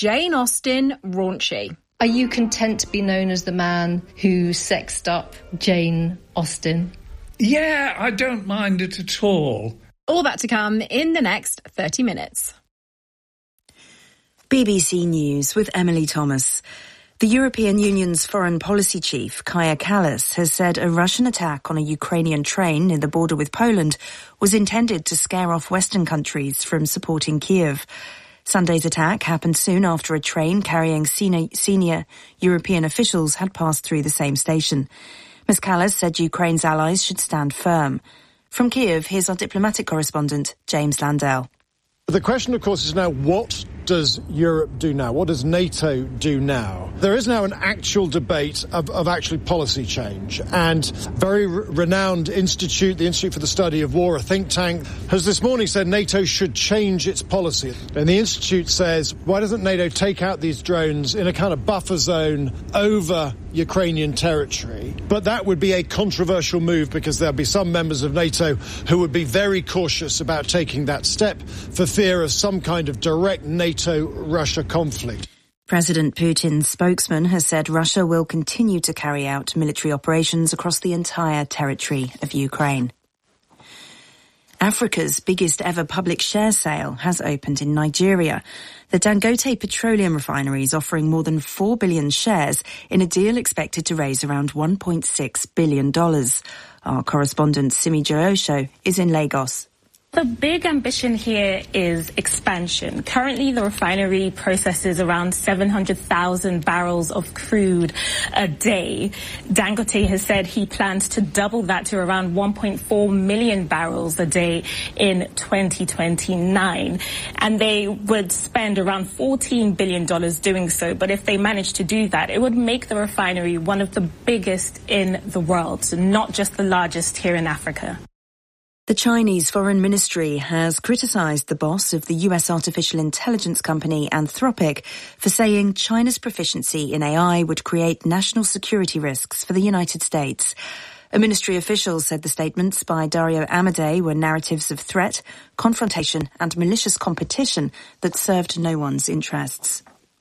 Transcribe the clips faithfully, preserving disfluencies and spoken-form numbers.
Jane Austen raunchy. Are you content to be known as the man who sexed up Jane Austen? Yeah, I don't mind it at all. All that to come in the next thirty minutes. B B C News with Emily Thomas. The European Union's foreign policy chief, Kaja Kallas, has said a Russian attack on a Ukrainian train near the border with Poland was intended to scare off Western countries from supporting Kiev. Sunday's attack happened soon after a train carrying senior, senior European officials had passed through the same station. Miz Kallas said Ukraine's allies should stand firm. From Kiev, here's our diplomatic correspondent, James Landell. The question, of course, is now what does Europe do now? What does NATO do now? There is now an actual debate of, of actually policy change, and very re- renowned institute, the Institute for the Study of War, a think tank, has this morning said NATO should change its policy. And the institute says, why doesn't NATO take out these drones in a kind of buffer zone over Ukrainian territory? But that would be a controversial move because there'll be some members of NATO who would be very cautious about taking that step for fear of some kind of direct NATO-Russia conflict. President Putin's spokesman has said Russia will continue to carry out military operations across the entire territory of Ukraine. Africa's biggest ever public share sale has opened in Nigeria. The Dangote Petroleum Refinery is offering more than four billion shares in a deal expected to raise around one point six billion dollars. Our correspondent Simi Joosho is in Lagos. The big ambition here is expansion. Currently, the refinery processes around seven hundred thousand barrels of crude a day. Dangote has said he plans to double that to around one point four million barrels a day in twenty twenty-nine. And they would spend around fourteen billion dollars doing so. But if they manage to do that, it would make the refinery one of the biggest in the world, so not just the largest here in Africa. The Chinese Foreign Ministry has criticized the boss of the U S artificial intelligence company Anthropic for saying China's proficiency in A I would create national security risks for the United States. A ministry official said the statements by Dario Amodei were narratives of threat, confrontation and malicious competition that served no one's interests.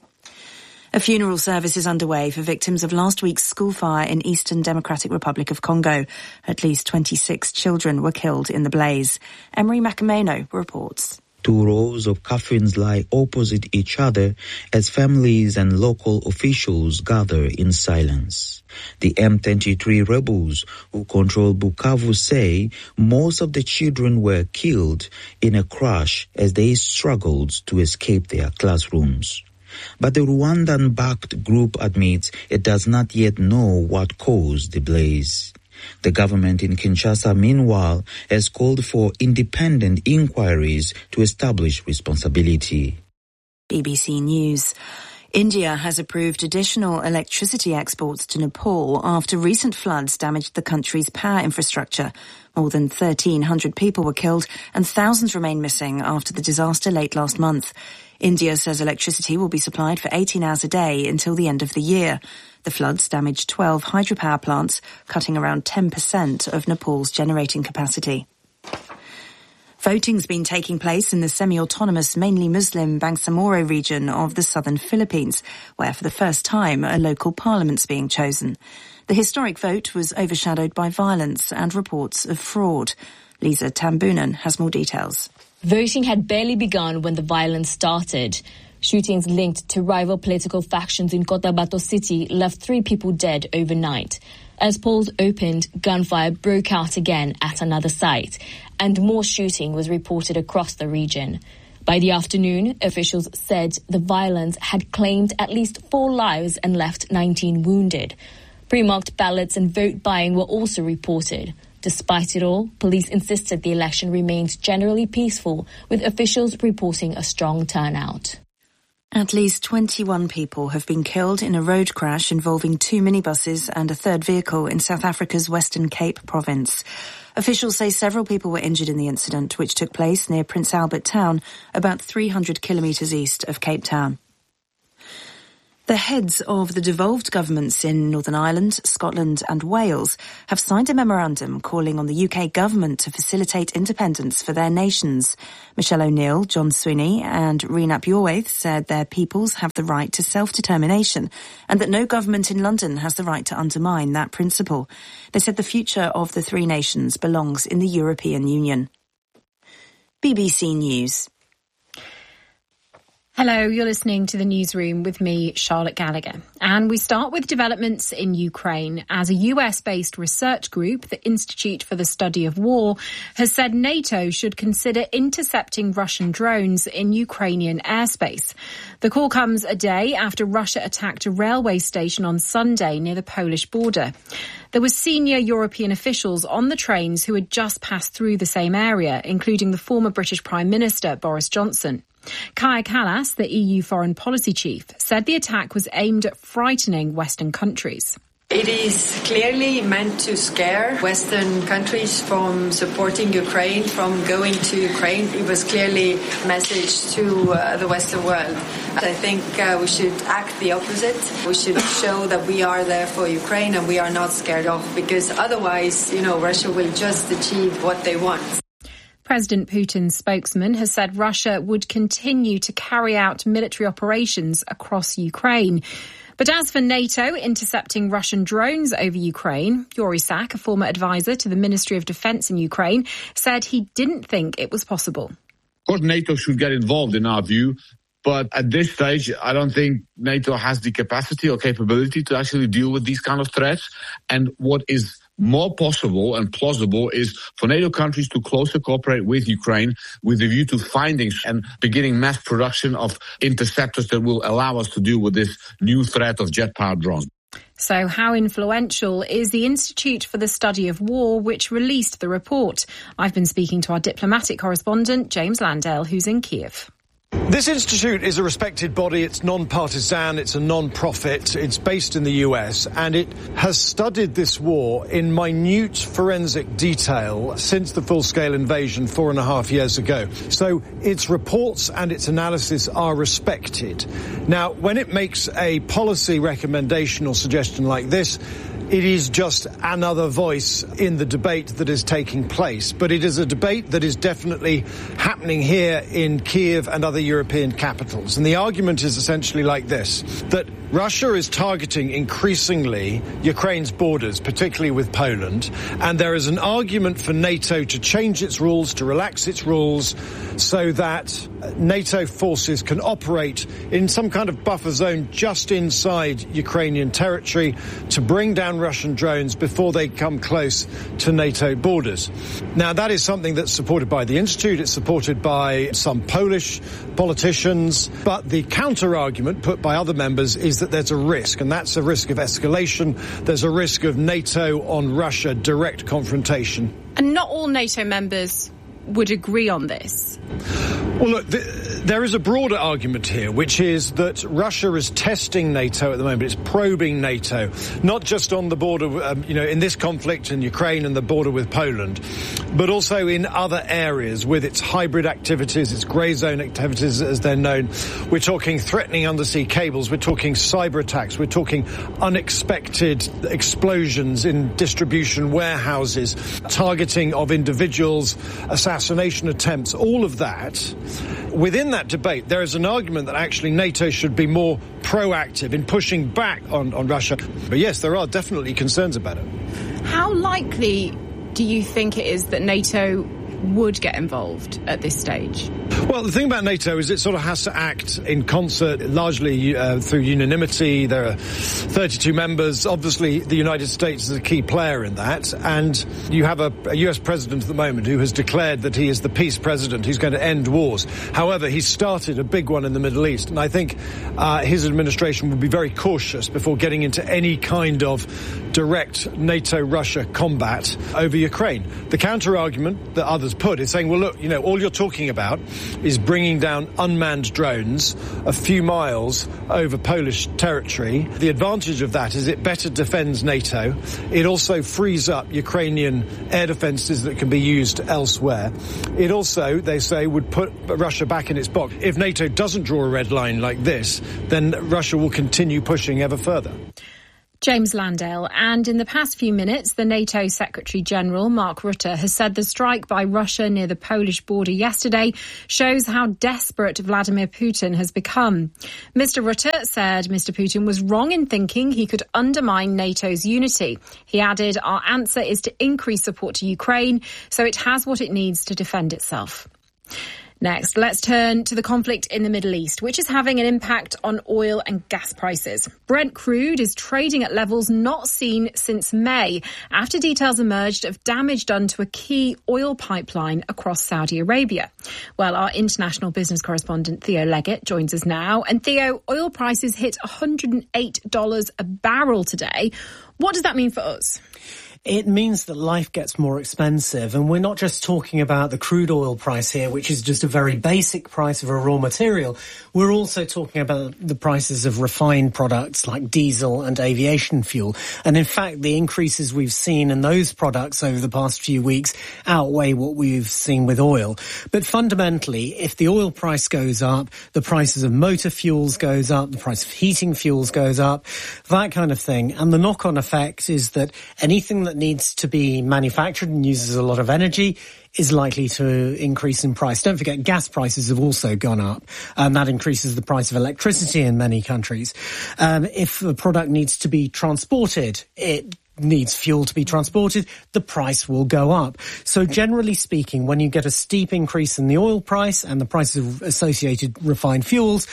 A funeral service is underway for victims of last week's school fire in Eastern Democratic Republic of Congo. At least twenty-six children were killed in the blaze. Emery Macameno reports. Two rows of coffins lie opposite each other as families and local officials gather in silence. The M twenty-three rebels who control Bukavu say most of the children were killed in a crash as they struggled to escape their classrooms. But the Rwandan-backed group admits it does not yet know what caused the blaze. The government in Kinshasa, meanwhile, has called for independent inquiries to establish responsibility. B B C News. India has approved additional electricity exports to Nepal after recent floods damaged the country's power infrastructure. More than thirteen hundred people were killed and thousands remain missing after the disaster late last month. India says electricity will be supplied for eighteen hours a day until the end of the year. The floods damaged twelve hydropower plants, cutting around ten percent of Nepal's generating capacity. Voting's been taking place in the semi-autonomous, mainly Muslim Bangsamoro region of the southern Philippines, where for the first time a local parliament's being chosen. The historic vote was overshadowed by violence and reports of fraud. Lisa Tambunan has more details. Voting had barely begun when the violence started. Shootings linked to rival political factions in Cotabato City left three people dead overnight. As polls opened, gunfire broke out again at another site, and more shooting was reported across the region. By the afternoon, officials said the violence had claimed at least four lives and left nineteen wounded. Pre-marked ballots and vote buying were also reported. Despite it all, police insisted the election remained generally peaceful, with officials reporting a strong turnout. At least twenty-one people have been killed in a road crash involving two minibuses and a third vehicle in South Africa's Western Cape province. Officials say several people were injured in the incident, which took place near Prince Albert Town, about three hundred kilometres east of Cape Town. The heads of the devolved governments in Northern Ireland, Scotland and Wales have signed a memorandum calling on the U K government to facilitate independence for their nations. Michelle O'Neill, John Sweeney and Reenap Yorwaith said their peoples have the right to self-determination and that no government in London has the right to undermine that principle. They said the future of the three nations belongs in the European Union. B B C News. Hello, you're listening to the newsroom with me, Charlotte Gallagher. And we start with developments in Ukraine, as a U S-based research group, the Institute for the Study of War, has said NATO should consider intercepting Russian drones in Ukrainian airspace. The call comes a day after Russia attacked a railway station on Sunday near the Polish border. There were senior European officials on the trains who had just passed through the same area, including the former British Prime Minister, Boris Johnson. Kaja Kallas, the E U foreign policy chief, said the attack was aimed at frightening Western countries. It is clearly meant to scare Western countries from supporting Ukraine, from going to Ukraine. It was clearly a message to uh, the Western world. I think uh, we should act the opposite. We should show that we are there for Ukraine and we are not scared off, because otherwise, you know, Russia will just achieve what they want. President Putin's spokesman has said Russia would continue to carry out military operations across Ukraine. But as for NATO intercepting Russian drones over Ukraine, Yuri Sak, a former advisor to the Ministry of Defense in Ukraine, said he didn't think it was possible. Of course, NATO should get involved in our view. But at this stage, I don't think NATO has the capacity or capability to actually deal with these kind of threats. And what is more possible and plausible is for NATO countries to closer cooperate with Ukraine with a view to finding and beginning mass production of interceptors that will allow us to deal with this new threat of jet-powered drones. So how influential is the Institute for the Study of War, which released the report? I've been speaking to our diplomatic correspondent, James Landale, who's in Kiev. This institute is a respected body. It's non-partisan. It's a non-profit. It's based in the U S, and it has studied this war in minute forensic detail since the full-scale invasion four and a half years ago. So its reports and its analysis are respected. Now, when it makes a policy recommendation or suggestion like this, it is just another voice in the debate that is taking place. But it is a debate that is definitely happening here in Kiev and other European capitals. And the argument is essentially like this, that Russia is targeting increasingly Ukraine's borders, particularly with Poland. And there is an argument for NATO to change its rules, to relax its rules, so that NATO forces can operate in some kind of buffer zone just inside Ukrainian territory to bring down Russian drones before they come close to NATO borders. Now, that is something that's supported by the Institute. It's supported by some Polish politicians. But the counter-argument put by other members is that there's a risk, and that's a risk of escalation. There's a risk of NATO on Russia direct confrontation. And not all NATO members would agree on this. Well, look, th- there is a broader argument here, which is that Russia is testing NATO at the moment. It's probing NATO, not just on the border, um, you know, in this conflict in Ukraine and the border with Poland, but also in other areas with its hybrid activities, its grey zone activities, as they're known. We're talking threatening undersea cables. We're talking cyber attacks. We're talking unexpected explosions in distribution warehouses, targeting of individuals, assassination attempts, all of that. Within that debate, there is an argument that actually NATO should be more proactive in pushing back on, on Russia. But yes, there are definitely concerns about it. How likely do you think it is that NATO would get involved at this stage? Well, the thing about NATO is it sort of has to act in concert, largely uh, through unanimity. There are thirty-two members. Obviously, the United States is a key player in that. And you have a, a U S president at the moment who has declared that he is the peace president. He's going to end wars. However, he's started a big one in the Middle East. And I think uh, his administration will be very cautious before getting into any kind of direct NATO-Russia combat over Ukraine. The counter-argument that others was put. It's saying, well, look, you know, all you're talking about is bringing down unmanned drones a few miles over Polish territory. The advantage of that is it better defends NATO. It also frees up Ukrainian air defences that can be used elsewhere. It also, they say, would put Russia back in its box. If NATO doesn't draw a red line like this, then Russia will continue pushing ever further. James Landale. And in the past few minutes, the NATO Secretary-General, Mark Rutte, has said the strike by Russia near the Polish border yesterday shows how desperate Vladimir Putin has become. Mister Rutte said Mister Putin was wrong in thinking he could undermine NATO's unity. He added, our answer is to increase support to Ukraine so it has what it needs to defend itself. Next, let's turn to the conflict in the Middle East, which is having an impact on oil and gas prices. Brent crude is trading at levels not seen since May, after details emerged of damage done to a key oil pipeline across Saudi Arabia. Well, our international business correspondent Theo Leggett joins us now. And Theo, oil prices hit one hundred eight dollars a barrel today. What does that mean for us? It means that life gets more expensive, and we're not just talking about the crude oil price here, which is just a very basic price of a raw material. We're also talking about the prices of refined products like diesel and aviation fuel. And in fact, the increases we've seen in those products over the past few weeks outweigh what we've seen with oil. But fundamentally, if the oil price goes up, the prices of motor fuels goes up, the price of heating fuels goes up, that kind of thing. And the knock-on effect is that anything that needs to be manufactured and uses a lot of energy is likely to increase in price. Don't forget, gas prices have also gone up, and that increases the price of electricity in many countries. Um, if a product needs to be transported, it needs fuel to be transported, the price will go up. So generally speaking, when you get a steep increase in the oil price and the prices of associated refined fuels,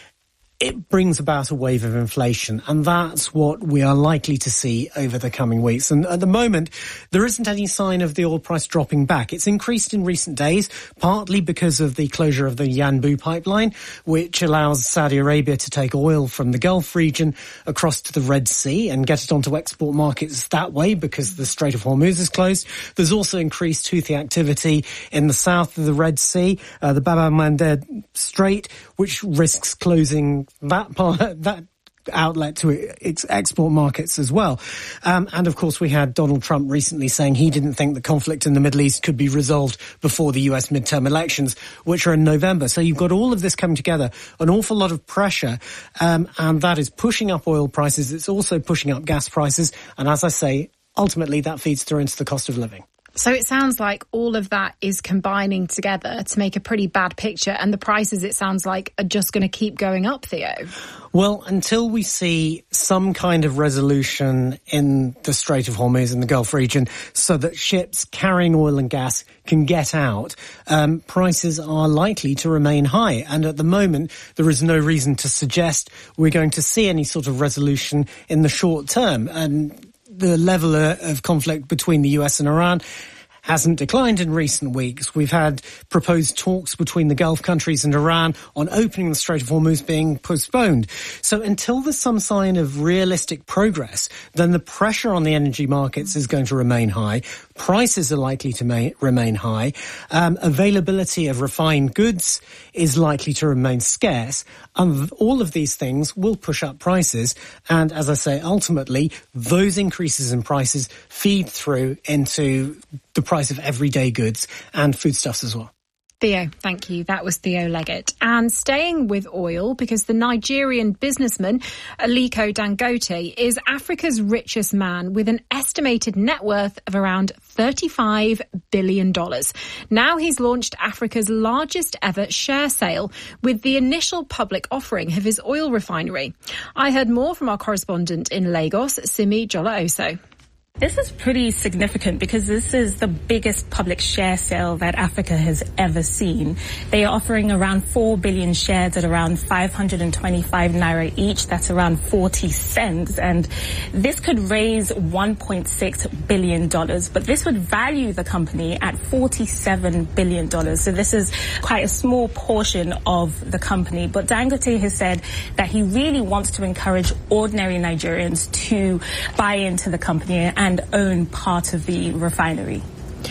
it brings about a wave of inflation, and that's what we are likely to see over the coming weeks. And at the moment, there isn't any sign of the oil price dropping back. It's increased in recent days, partly because of the closure of the Yanbu pipeline, which allows Saudi Arabia to take oil from the Gulf region across to the Red Sea and get it onto export markets that way because the Strait of Hormuz is closed. There's also increased Houthi activity in the south of the Red Sea, uh, the Bab el-Mandeb Strait, which risks closing that part, that outlet to its export markets as well. Um, and of course, we had Donald Trump recently saying he didn't think the conflict in the Middle East could be resolved before the U S midterm elections, which are in November. So you've got all of this coming together, an awful lot of pressure, um, and that is pushing up oil prices. It's also pushing up gas prices. And as I say, ultimately that feeds through into the cost of living. So it sounds like all of that is combining together to make a pretty bad picture, and the prices, it sounds like, are just going to keep going up, Theo. Well, until we see some kind of resolution in the Strait of Hormuz in the Gulf region so that ships carrying oil and gas can get out, um, prices are likely to remain high. And at the moment, there is no reason to suggest we're going to see any sort of resolution in the short term. And the level of conflict between the U S and Iran hasn't declined in recent weeks. We've had proposed talks between the Gulf countries and Iran on opening the Strait of Hormuz being postponed. So until there's some sign of realistic progress, then the pressure on the energy markets is going to remain high. Prices are likely to ma- remain high. Um, availability of refined goods is likely to remain scarce. And all of these things will push up prices. And as I say, ultimately, those increases in prices feed through into the price of everyday goods and foodstuffs as well. Theo, thank you. That was Theo Leggett. And staying with oil, because the Nigerian businessman Aliko Dangote is Africa's richest man with an estimated net worth of around thirty-five billion dollars. Now he's launched Africa's largest ever share sale with the initial public offering of his oil refinery. I heard more from our correspondent in Lagos, Simi Jola-Oso. This is pretty significant because this is the biggest public share sale that Africa has ever seen. They are offering around four billion shares at around five hundred twenty-five naira each. That's around forty cents. And this could raise one point six billion dollars. But this would value the company at forty-seven billion dollars. So this is quite a small portion of the company. But Dangote has said that he really wants to encourage ordinary Nigerians to buy into the company and and own part of the refinery.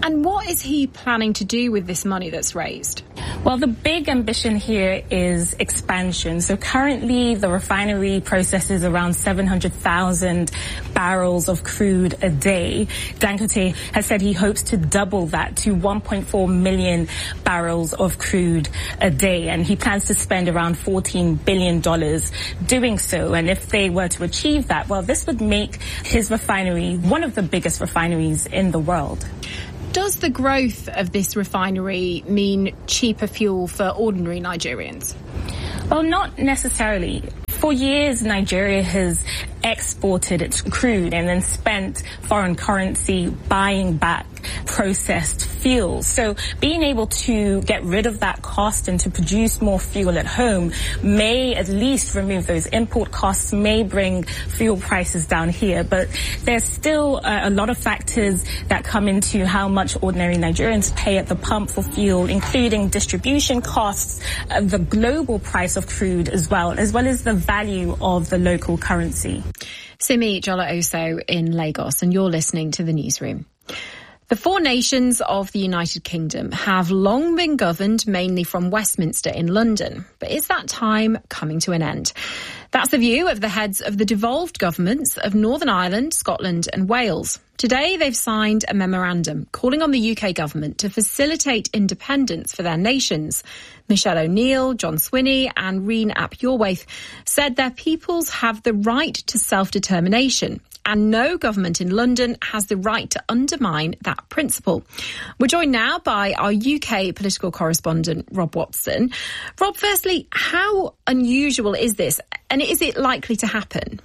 And what is he planning to do with this money that's raised? Well, the big ambition here is expansion. So currently the refinery processes around seven hundred thousand barrels of crude a day. Dangote has said he hopes to double that to one point four million barrels of crude a day. And he plans to spend around fourteen billion dollars doing so. And if they were to achieve that, well, this would make his refinery one of the biggest refineries in the world. Does the growth of this refinery mean cheaper fuel for ordinary Nigerians? Well, not necessarily. For years, Nigeria has exported its crude and then spent foreign currency buying back processed fuel. So being able to get rid of that cost and to produce more fuel at home may at least remove those import costs, may bring fuel prices down here. But there's still uh, a lot of factors that come into how much ordinary Nigerians pay at the pump for fuel, including distribution costs, uh, the global price of crude as well, as well as the value of the local currency. Simi Jola-Oso in Lagos, and you're listening to The Newsroom. The four nations of the United Kingdom have long been governed mainly from Westminster in London. But is that time coming to an end? That's the view of the heads of the devolved governments of Northern Ireland, Scotland and Wales. Today, they've signed a memorandum calling on the U K government to facilitate independence for their nations. Michelle O'Neill, John Swinney and Reen ap Iorwerth said their peoples have the right to self-determination, and no government in London has the right to undermine that principle. We're joined now by our U K political correspondent, Rob Watson. Rob, firstly, how unusual is this, and is it likely to happen?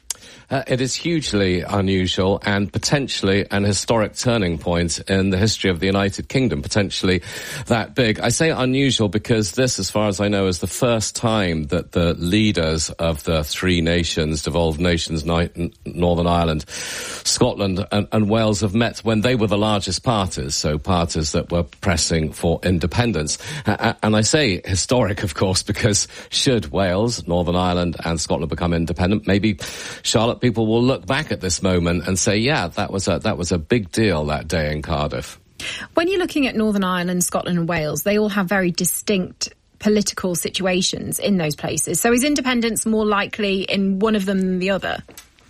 Uh, it is hugely unusual and potentially an historic turning point in the history of the United Kingdom, potentially that big. I say unusual because this, as far as I know, is the first time that the leaders of the three nations, devolved nations, Northern Ireland, Scotland and, and Wales, have met when they were the largest parties, so parties that were pressing for independence. Uh, and I say historic, of course, because should Wales, Northern Ireland and Scotland become independent, maybe Charlotte, people will look back at this moment and say, yeah, that was a, that was a big deal that day in Cardiff. When you're looking at Northern Ireland, Scotland and Wales, they all have very distinct political situations in those places. So is independence more likely in one of them than the other?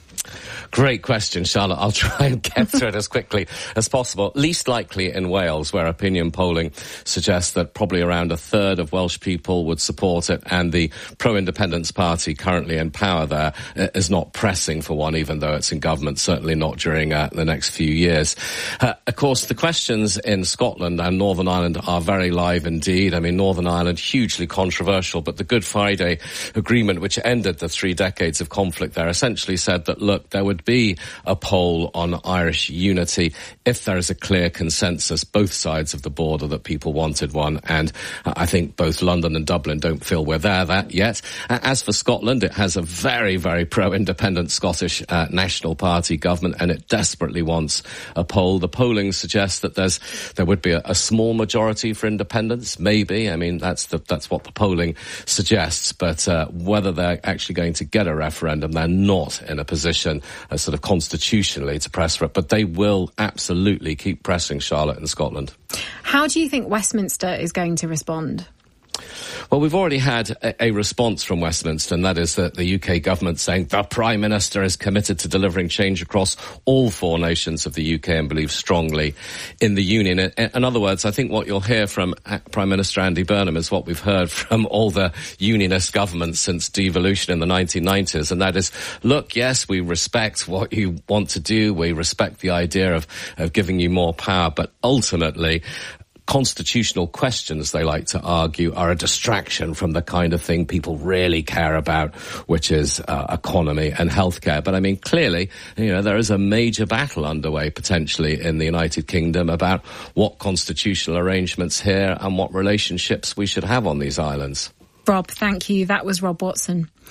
Great question, Charlotte. I'll try and get through it as quickly as possible. Least likely in Wales, where opinion polling suggests that probably around a third of Welsh people would support it, and the pro-independence party currently in power there is not pressing for one, even though it's in government, certainly not during uh, the next few years. Uh, of course, the questions in Scotland and Northern Ireland are very live indeed. I mean, Northern Ireland, hugely controversial, but the Good Friday Agreement, which ended the three decades of conflict there, essentially said that, look, there would be a poll on Irish unity if there is a clear consensus, both sides of the border, that people wanted one. And uh, I think both London and Dublin don't feel we're there that yet. Uh, as for Scotland, it has a very, very pro-independent Scottish uh, National Party government, and it desperately wants a poll. The polling suggests that there's there would be a, a small majority for independence, maybe. I mean, that's the, that's what the polling suggests. But uh, whether they're actually going to get a referendum, they're not in a position uh, sort of constitutionally to press for it, but they will absolutely keep pressing, Charlotte, in Scotland. How do you think Westminster is going to respond? Well, we've already had a, a response from Westminster, and that is that the U K government saying the Prime Minister is committed to delivering change across all four nations of the U K and believes strongly in the Union. In, in other words, I think what you'll hear from Prime Minister Andy Burnham is what we've heard from all the unionist governments since devolution in the nineteen nineties, and that is, look, yes, we respect what you want to do, we respect the idea of, of giving you more power, but ultimately, constitutional questions, they like to argue, are a distraction from the kind of thing people really care about, which is uh, economy and healthcare. But I mean, clearly, you know, there is a major battle underway potentially in the United Kingdom about what constitutional arrangements here and what relationships we should have on these islands. Rob, thank you. That was Rob Watson.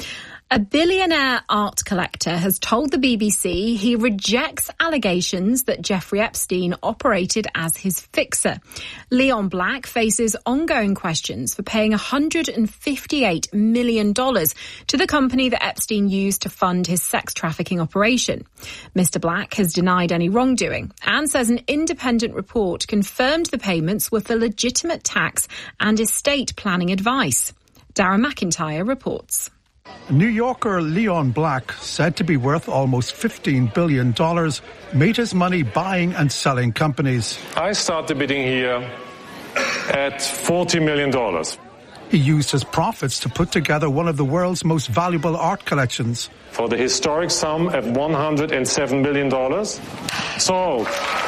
A billionaire art collector has told the B B C he rejects allegations that Jeffrey Epstein operated as his fixer. Leon Black faces ongoing questions for paying one hundred fifty-eight million dollars to the company that Epstein used to fund his sex trafficking operation. Mister Black has denied any wrongdoing and says an independent report confirmed the payments were for legitimate tax and estate planning advice. Dara McIntyre reports. New Yorker Leon Black, said to be worth almost fifteen billion dollars, made his money buying and selling companies. I started bidding here at forty million dollars. He used his profits to put together one of the world's most valuable art collections. For the historic sum of one hundred seven million dollars. Sold.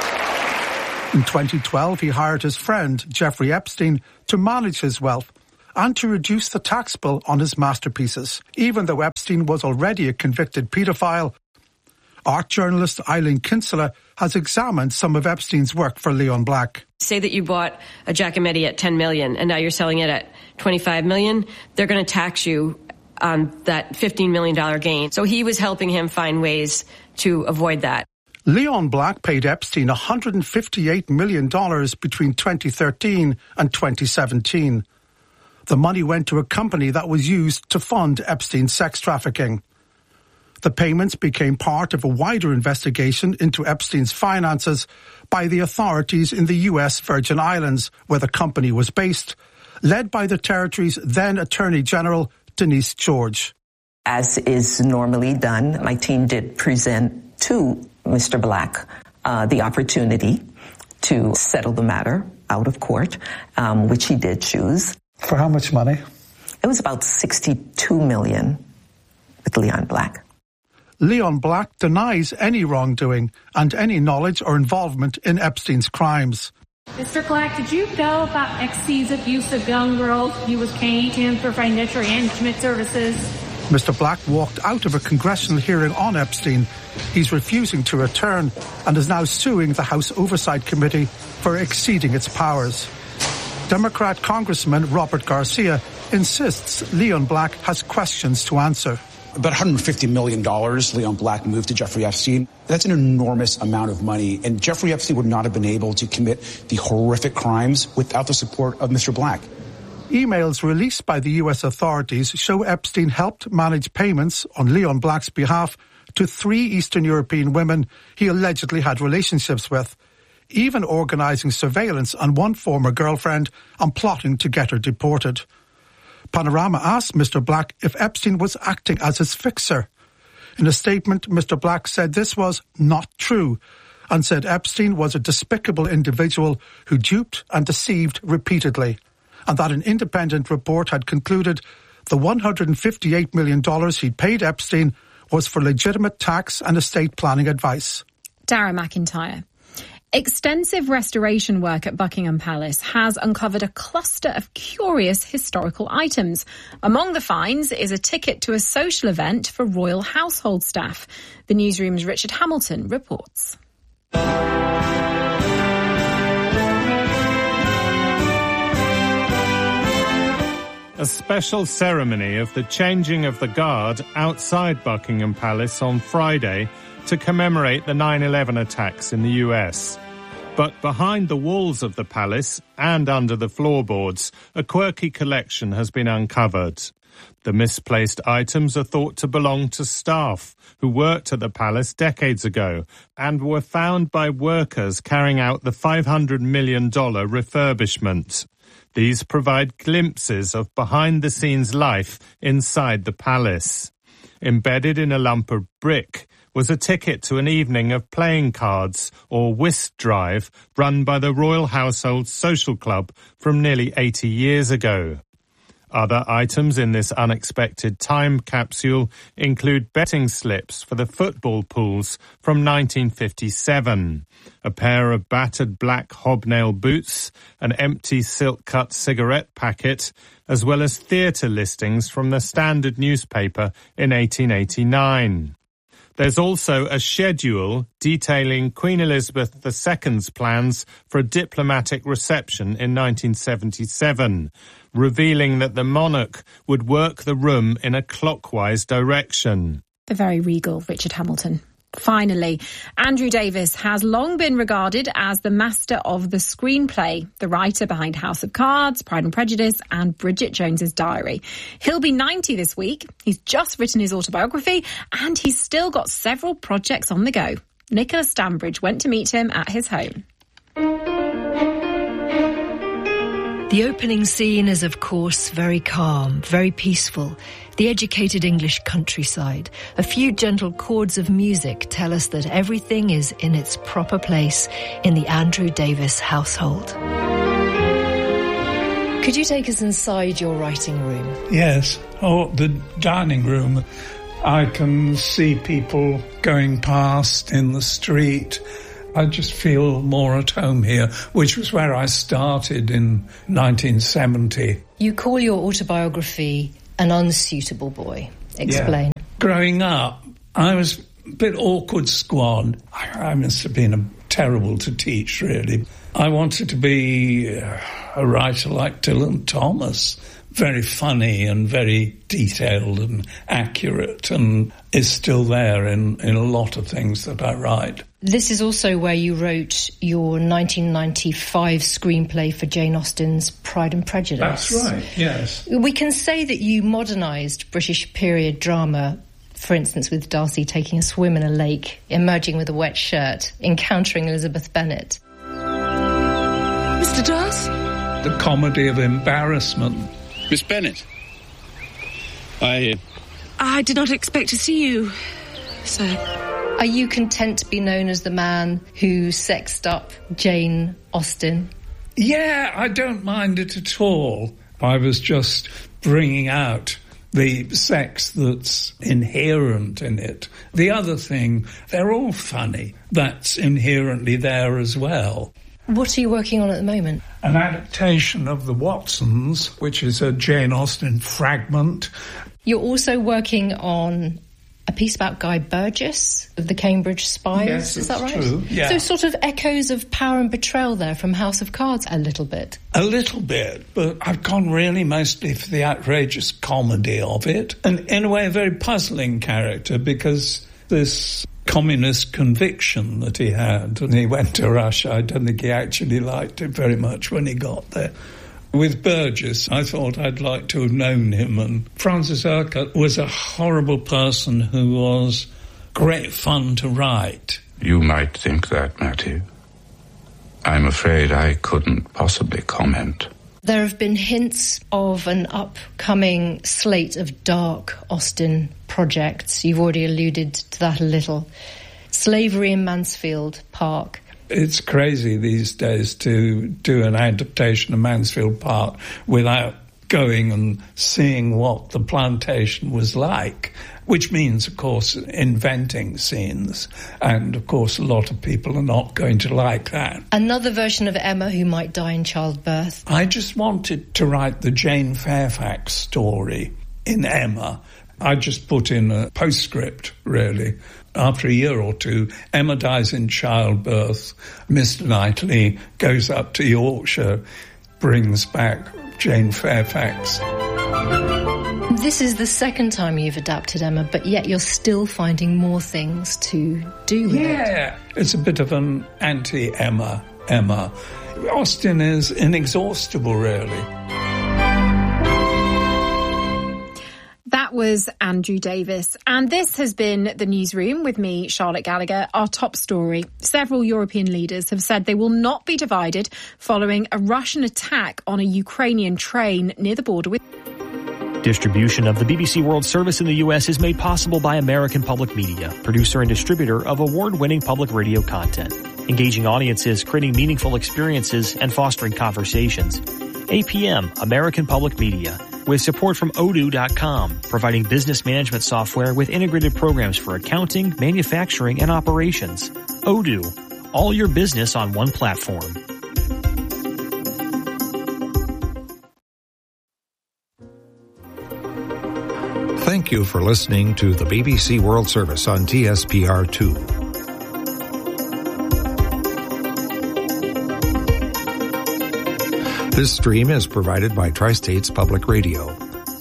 In twenty twelve, he hired his friend, Jeffrey Epstein, to manage his wealth and to reduce the tax bill on his masterpieces, even though Epstein was already a convicted paedophile. Art journalist Eileen Kinsella has examined some of Epstein's work for Leon Black. Say that you bought a Giacometti at ten million dollars and now you're selling it at twenty-five million dollars. They're going to tax you on that fifteen million dollars gain. So he was helping him find ways to avoid that. Leon Black paid Epstein one hundred fifty-eight million dollars between twenty thirteen and twenty seventeen. The money went to a company that was used to fund Epstein's sex trafficking. The payments became part of a wider investigation into Epstein's finances by the authorities in the U S Virgin Islands, where the company was based, led by the territory's then Attorney General, Denise George. As is normally done, my team did present to Mister Black uh, the opportunity to settle the matter out of court, um, which he did choose. For how much money? It was about sixty-two million dollars with Leon Black. Leon Black denies any wrongdoing and any knowledge or involvement in Epstein's crimes. Mister Black, did you know about Epstein's abuse of young girls? He was paying him for financial management services. Mister Black walked out of a congressional hearing on Epstein. He's refusing to return and is now suing the House Oversight Committee for exceeding its powers. Democrat Congressman Robert Garcia insists Leon Black has questions to answer. About one hundred fifty million dollars Leon Black moved to Jeffrey Epstein. That's an enormous amount of money, and Jeffrey Epstein would not have been able to commit the horrific crimes without the support of Mister Black. Emails released by the U S authorities show Epstein helped manage payments on Leon Black's behalf to three Eastern European women he allegedly had relationships with, even organising surveillance on one former girlfriend and plotting to get her deported. Panorama asked Mister Black if Epstein was acting as his fixer. In a statement, Mister Black said this was not true and said Epstein was a despicable individual who duped and deceived repeatedly, and that an independent report had concluded the one hundred fifty-eight million dollars he'd paid Epstein was for legitimate tax and estate planning advice. Dara McIntyre. Extensive restoration work at Buckingham Palace has uncovered a cluster of curious historical items. Among the finds is a ticket to a social event for royal household staff. The newsroom's Richard Hamilton reports. A special ceremony of the changing of the guard outside Buckingham Palace on Friday to commemorate the nine eleven attacks in the U S. But behind the walls of the palace and under the floorboards, a quirky collection has been uncovered. The misplaced items are thought to belong to staff who worked at the palace decades ago and were found by workers carrying out the five hundred million dollars refurbishment. These provide glimpses of behind-the-scenes life inside the palace. Embedded in a lump of brick was a ticket to an evening of playing cards or whist drive run by the Royal Household Social Club from nearly eighty years ago. Other items in this unexpected time capsule include betting slips for the football pools from nineteen fifty-seven, a pair of battered black hobnail boots, an empty silk-cut cigarette packet, as well as theatre listings from the Standard newspaper in eighteen eighty-nine. There's also a schedule detailing Queen Elizabeth the Second's plans for a diplomatic reception in nineteen seventy-seven, revealing that the monarch would work the room in a clockwise direction. The very regal Richard Hamilton. Finally, Andrew Davis has long been regarded as the master of the screenplay, the writer behind House of Cards, Pride and Prejudice and Bridget Jones's Diary. He'll be ninety this week. He's just written his autobiography and he's still got several projects on the go. Nicola Stambridge went to meet him at his home. The opening scene is, of course, very calm, very peaceful. The educated English countryside. A few gentle chords of music tell us that everything is in its proper place in the Andrew Davis household. Could you take us inside your writing room? Yes. Oh, the dining room. I can see people going past in the street. I just feel more at home here, which was where I started in nineteen seventy. You call your autobiography An Unsuitable Boy. Explain. Yeah. Growing up, I was a bit awkward squad. I, I must have been a, terrible to teach, really. I wanted to be a writer like Dylan Thomas, very funny and very detailed and accurate, and is still there in, in a lot of things that I write. This is also where you wrote your nineteen ninety-five screenplay for Jane Austen's Pride and Prejudice. That's right, yes. We can say that you modernised British period drama, for instance, with Darcy taking a swim in a lake, emerging with a wet shirt, encountering Elizabeth Bennet. Mister Darcy? The comedy of embarrassment. Miss Bennet, I... Uh... I did not expect to see you, sir. Are you content to be known as the man who sexed up Jane Austen? Yeah, I don't mind it at all. I was just bringing out the sex that's inherent in it. The other thing, they're all funny. That's inherently there as well. What are you working on at the moment? An adaptation of The Watsons, which is a Jane Austen fragment. You're also working on a piece about Guy Burgess of the Cambridge Spies, yes, is that right? True. Yeah. So sort of echoes of Power and Betrayal there from House of Cards a little bit. A little bit, but I've gone really mostly for the outrageous comedy of it. And in a way a very puzzling character, because this communist conviction that he had when he went to Russia, I don't think he actually liked it very much when he got there. With Burgess, I thought I'd like to have known him, and Francis Urquhart was a horrible person who was great fun to write. You might think that, Matthew. I'm afraid I couldn't possibly comment. There have been hints of an upcoming slate of dark Austen projects. You've already alluded to that a little. Slavery in Mansfield Park. It's crazy these days to do an adaptation of Mansfield Park without going and seeing what the plantation was like, which means, of course, inventing scenes. And, of course, a lot of people are not going to like that. Another version of Emma who might die in childbirth. I just wanted to write the Jane Fairfax story in Emma. I just put in a postscript, really. After a year or two, Emma dies in childbirth. Mister Knightley goes up to Yorkshire, brings back Jane Fairfax. This is the second time you've adapted Emma, but yet you're still finding more things to do with yeah, it. Yeah, it's a bit of an anti-Emma, Emma. Austen is inexhaustible, really. That was Andrew Davis. And this has been The Newsroom with me, Charlotte Gallagher. Our top story. Several European leaders have said they will not be divided following a Russian attack on a Ukrainian train near the border with... Distribution of the B B C World Service in the U S is made possible by American Public Media, producer and distributor of award-winning public radio content. Engaging audiences, creating meaningful experiences, and fostering conversations. A P M, American Public Media, with support from Odoo dot com, providing business management software with integrated programs for accounting, manufacturing, and operations. Odoo, all your business on one platform. Thank Thank you for listening to the B B C World Service on T S P R two. This stream is provided by Tri-States Public Radio.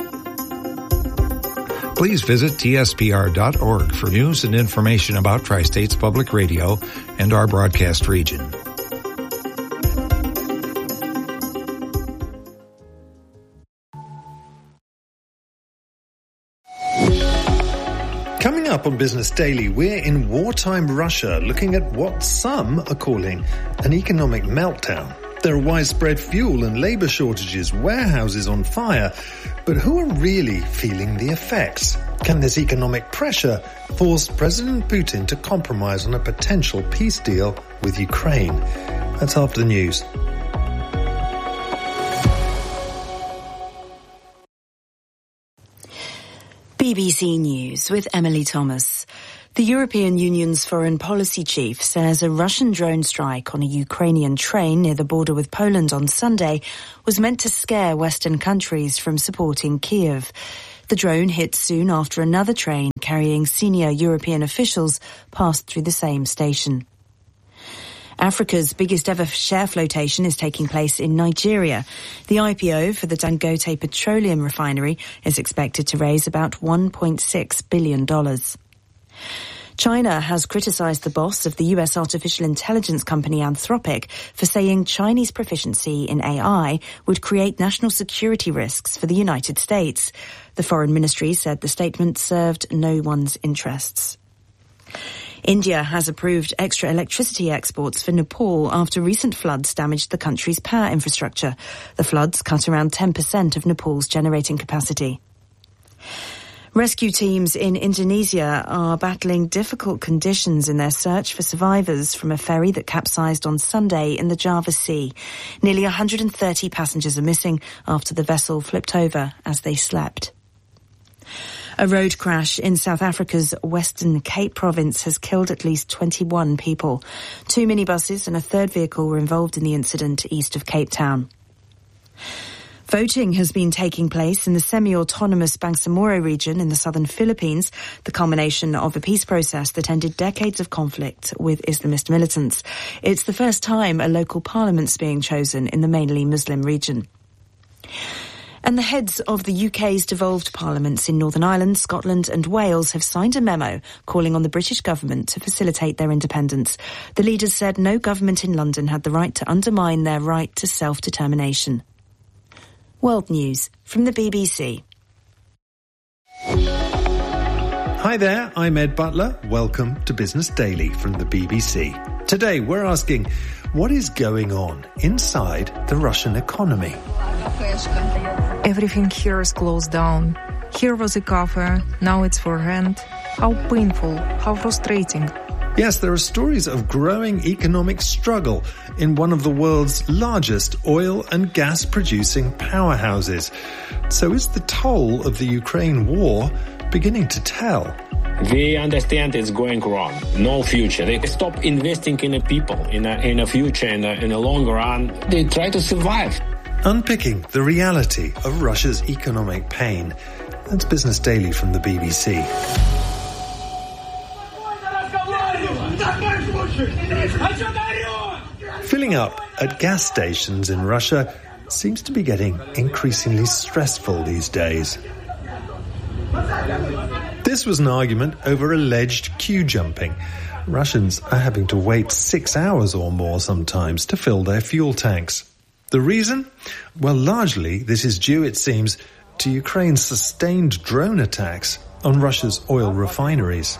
Please visit T S P R dot org for news and information about Tri-States Public Radio and our broadcast region. Coming up on Business Daily, we're in wartime Russia looking at what some are calling an economic meltdown. There are widespread fuel and labour shortages, warehouses on fire. But who are really feeling the effects? Can this economic pressure force President Putin to compromise on a potential peace deal with Ukraine? That's after the news. B B C News with Emily Thomas. The European Union's foreign policy chief says a Russian drone strike on a Ukrainian train near the border with Poland on Sunday was meant to scare Western countries from supporting Kiev. The drone hit soon after another train carrying senior European officials passed through the same station. Africa's biggest ever share flotation is taking place in Nigeria. The I P O for the Dangote Petroleum Refinery is expected to raise about one point six billion dollars. China has criticized the boss of the U S artificial intelligence company Anthropic for saying Chinese proficiency in A I would create national security risks for the United States. The foreign ministry said the statement served no one's interests. India has approved extra electricity exports for Nepal after recent floods damaged the country's power infrastructure. The floods cut around ten percent of Nepal's generating capacity. Rescue teams in Indonesia are battling difficult conditions in their search for survivors from a ferry that capsized on Sunday in the Java Sea. Nearly one hundred thirty passengers are missing after the vessel flipped over as they slept. A road crash in South Africa's Western Cape province has killed at least twenty-one people. Two minibuses and a third vehicle were involved in the incident east of Cape Town. Voting has been taking place in the semi-autonomous Bangsamoro region in the southern Philippines, the culmination of a peace process that ended decades of conflict with Islamist militants. It's the first time a local parliament's being chosen in the mainly Muslim region. And the heads of the U K's devolved parliaments in Northern Ireland, Scotland and Wales have signed a memo calling on the British government to facilitate their independence. The leaders said no government in London had the right to undermine their right to self-determination. World News from the B B C. Hi there, I'm Ed Butler. Welcome to Business Daily from the B B C. Today we're asking, what is going on inside the Russian economy? Everything here is closed down. Here was a cafe, now it's for rent. How painful, how frustrating. Yes, there are stories of growing economic struggle in one of the world's largest oil and gas producing powerhouses. So is the toll of the Ukraine war beginning to tell? They understand it's going wrong. No future. They stop investing in a people, in a, in a future, in a, in a long run. They try to survive. Unpicking the reality of Russia's economic pain. That's Business Daily from the B B C. Filling up at gas stations in Russia seems to be getting increasingly stressful these days. This was an argument over alleged queue jumping. Russians are having to wait six hours or more sometimes to fill their fuel tanks. The reason? Well, largely this is due, it seems, to Ukraine's sustained drone attacks on Russia's oil refineries.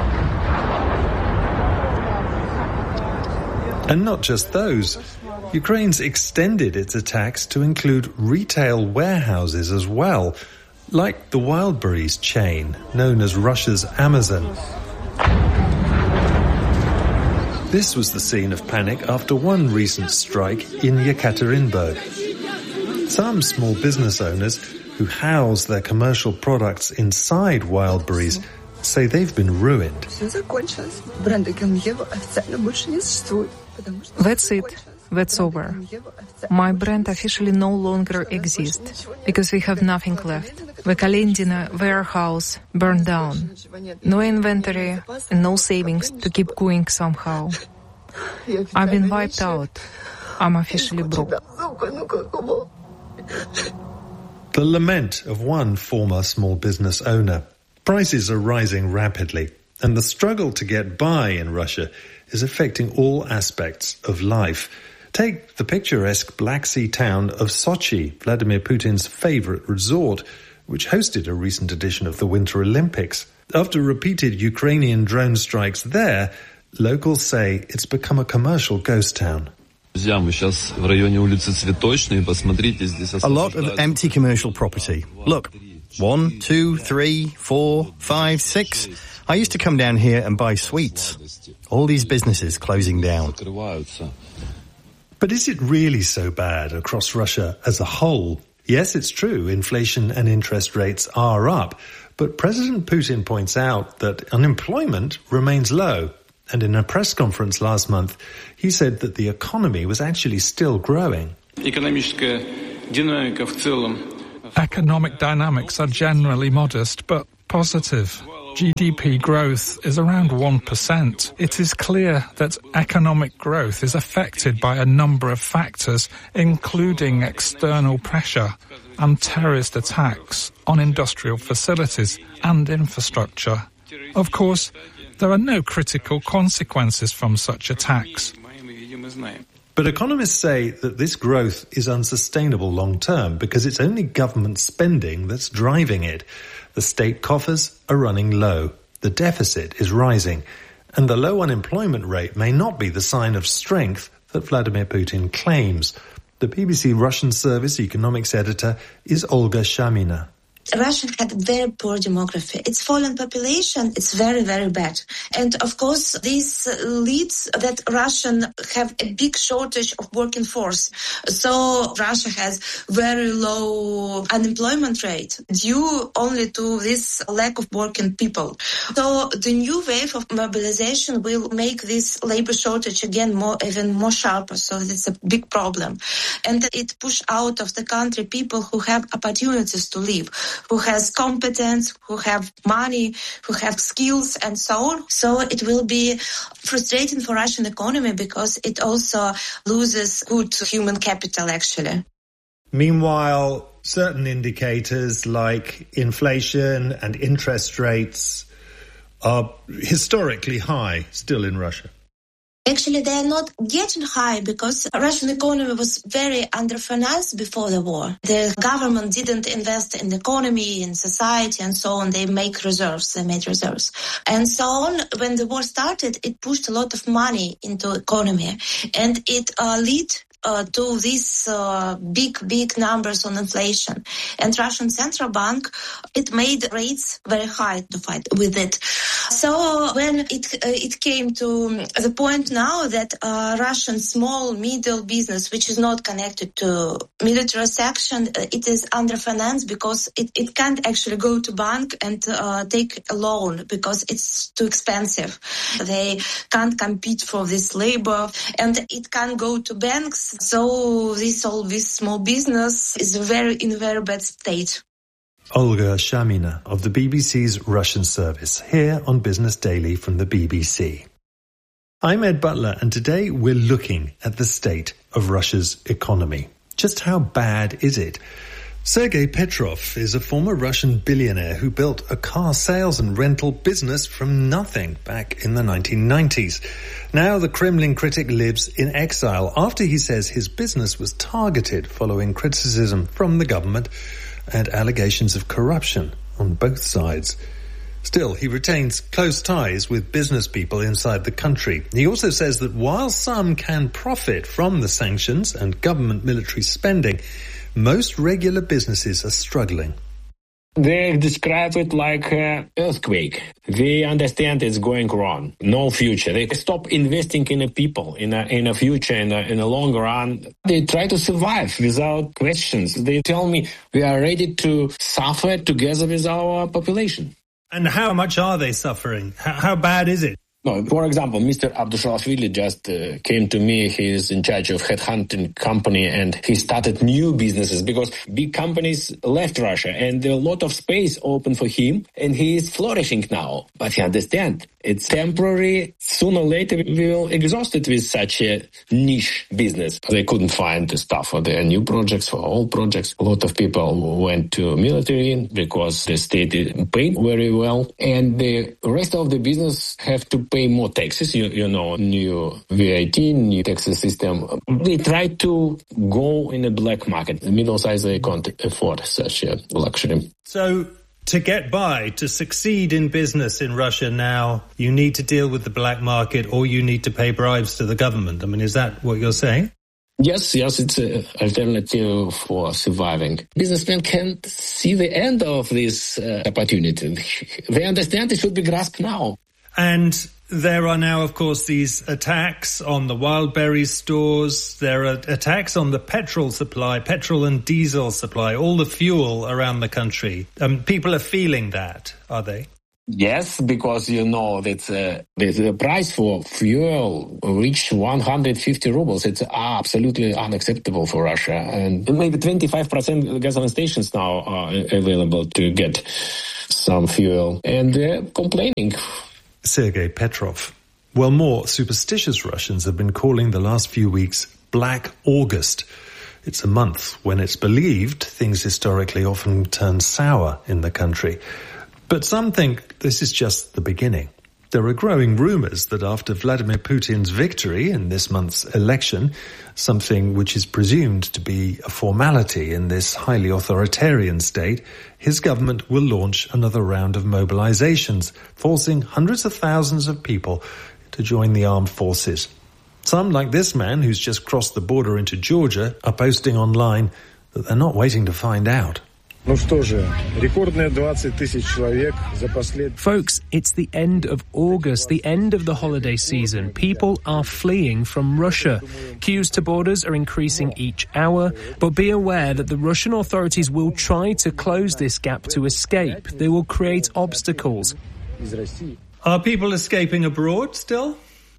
And not just those. Ukraine's extended its attacks to include retail warehouses as well, like the Wildberries chain, known as Russia's Amazon. This was the scene of panic after one recent strike in Yekaterinburg. Some small business owners who house their commercial products inside Wildberries say they've been ruined. That's it. that's over. My brand officially no longer exists because we have nothing left. The Kalendina warehouse burned down. No inventory and no savings to keep going somehow. I've been wiped out. I'm officially broke. The lament of one former small business owner. Prices are rising rapidly, and the struggle to get by in Russia is affecting all aspects of life. Take the picturesque Black Sea town of Sochi, Vladimir Putin's favorite resort, which hosted a recent edition of the Winter Olympics. After repeated Ukrainian drone strikes there, locals say it's become a commercial ghost town. A lot of empty commercial property. Look, one, two, three, four, five, six. I used to come down here and buy sweets. All these businesses closing down. But is it really so bad across Russia as a whole? Yes, it's true, inflation and interest rates are up. But President Putin points out that unemployment remains low. And in a press conference last month, he said that the economy was actually still growing. Economic dynamics are generally modest, but positive. G D P growth is around one percent. It is clear that economic growth is affected by a number of factors, including external pressure and terrorist attacks on industrial facilities and infrastructure. Of course, there are no critical consequences from such attacks. But economists say that this growth is unsustainable long term because it's only government spending that's driving it. The state coffers are running low, the deficit is rising, and the low unemployment rate may not be the sign of strength that Vladimir Putin claims. The B B C Russian service economics editor is Olga Shamina. Russia had very poor demography. Its fallen population is very, very bad. And of course, this leads that Russians have a big shortage of working force. So Russia has very low unemployment rate due only to this lack of working people. So the new wave of mobilization will make this labor shortage again more, even more sharper. So it's a big problem. And it push out of the country people who have opportunities to live, who has competence, who have money, who have skills, and so on. So it will be frustrating for Russian economy because it also loses good human capital, actually. Meanwhile, certain indicators like inflation and interest rates are historically high still in Russia. Actually, they are not getting high because the Russian economy was very underfinanced before the war. The government didn't invest in the economy, in society, and so on. They make reserves, they made reserves. And so on, when the war started, it pushed a lot of money into the economy. And it uh, led Uh, to these uh, big, big numbers on inflation. And Russian Central Bank, it made rates very high to fight with it. So when it uh, it came to the point now that uh, Russian small, middle business, which is not connected to military section, uh, it is underfinanced because it, it can't actually go to bank and uh, take a loan because it's too expensive. They can't compete for this labor and it can't go to banks. So this all this small business is very in a very bad state. Olga Shamina of the B B C's Russian service, here on Business Daily from the B B C. I'm Ed Butler, and today we're looking at the state of Russia's economy. Just how bad is it? Sergei Petrov is a former Russian billionaire who built a car sales and rental business from nothing back in the nineteen nineties. Now the Kremlin critic lives in exile after he says his business was targeted following criticism from the government and allegations of corruption on both sides. Still, he retains close ties with business people inside the country. He also says that while some can profit from the sanctions and government military spending, most regular businesses are struggling. They describe it like an earthquake. They understand it's going wrong. No future. They stop investing in a people, in a, in a future, in a, in a long run. They try to survive without questions. They tell me we are ready to suffer together with our population. And how much are they suffering? How, how bad is it? No, for example, Mister Abdushalashvili just uh, came to me. He is in charge of headhunting company, and he started new businesses because big companies left Russia, and there are a lot of space open for him, and he is flourishing now. But he understands it's temporary. Sooner or later, we will exhaust it with such a niche business. They couldn't find the stuff for their new projects, for all projects. A lot of people went to military because the state paid very well, and the rest of the business have to pay more taxes. You, you know, new V I T, new taxes system. They try to go in a black market. The middle size, they can't afford such a luxury. So, to get by, to succeed in business in Russia now, you need to deal with the black market or you need to pay bribes to the government. I mean, is that what you're saying? Yes, yes, it's an alternative for surviving. Businessmen can't see the end of this uh, opportunity. They understand it should be grasped now. And there are now, of course, these attacks on the Wildberries stores. There are attacks on the petrol supply, petrol and diesel supply, all the fuel around the country. Um, people are feeling that, are they? Yes, because you know that uh, the, the price for fuel reached one hundred fifty rubles. It's absolutely unacceptable for Russia. And maybe twenty-five percent gasoline stations now are available to get some fuel. And they're complaining. Sergei Petrov. Well, more superstitious Russians have been calling the last few weeks Black August. It's a month when it's believed things historically often turn sour in the country. But some think this is just the beginning. There are growing rumors that after Vladimir Putin's victory in this month's election, something which is presumed to be a formality in this highly authoritarian state, his government will launch another round of mobilizations, forcing hundreds of thousands of people to join the armed forces. Some, like this man who's just crossed the border into Georgia, are posting online that they're not waiting to find out. Folks, it's the end of August, the end of the holiday season. People are fleeing from Russia. Queues to borders are increasing each hour, but be aware that the Russian authorities will try to close this gap to escape. They will create obstacles. Are people escaping abroad still?